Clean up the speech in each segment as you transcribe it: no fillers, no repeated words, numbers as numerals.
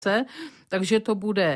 takže to bude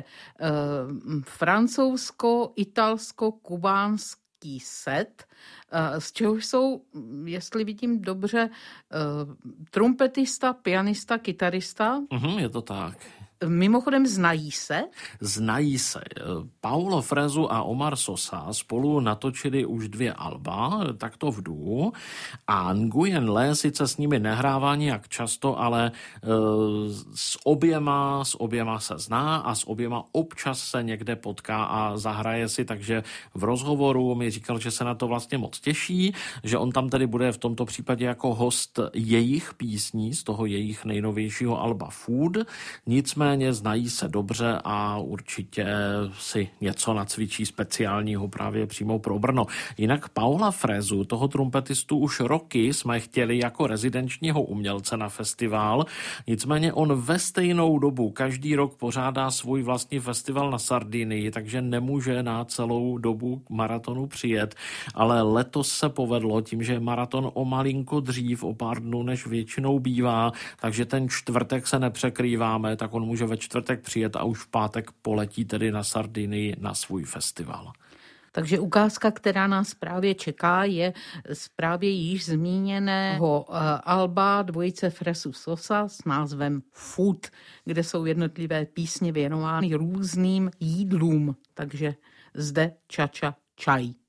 francouzsko-italsko-kubánský set, z čehož jsou, jestli vidím dobře, trumpetista, pianista, kytarista. Je to tak. Mimochodem znají se? Znají se. Paulo Fresu a Omar Sosa spolu natočili už 2 alba, takto v duo, a Nguyen Le sice s nimi nehrává nějak často, ale s oběma se zná a s oběma občas se někde potká a zahraje si, takže v rozhovoru mi říkal, že se na to vlastně moc těší, že on tam tedy bude v tomto případě jako host jejich písní z toho jejich nejnovějšího alba Food, nicméně znají se dobře a určitě si něco nacvičí speciálního právě přímo pro Brno. Jinak Paula Fresu, toho trumpetistu, už roky jsme chtěli jako rezidenčního umělce na festival, nicméně on ve stejnou dobu každý rok pořádá svůj vlastní festival na Sardinii, takže nemůže na celou dobu maratonu přijet, ale letos se povedlo tím, že je maraton o malinko dřív, o pár dnů, než většinou bývá, takže ten čtvrtek se nepřekrýváme, tak on může ve čtvrtek přijet a už v pátek poletí tedy na Sardinii na svůj festival. Takže ukázka, která nás právě čeká, je z právě již zmíněného alba dvojice Fresu Sosa s názvem Food, kde jsou jednotlivé písně věnovány různým jídlům. Takže zde čača čaj.